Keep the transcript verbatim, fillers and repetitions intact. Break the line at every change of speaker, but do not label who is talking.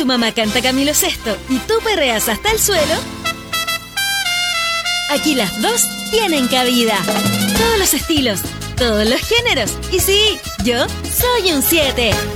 mamá canta Camilo Sesto y tú perreas hasta el suelo, aquí las dos tienen cabida. Todos los estilos, todos los géneros. Y sí, yo soy un siete.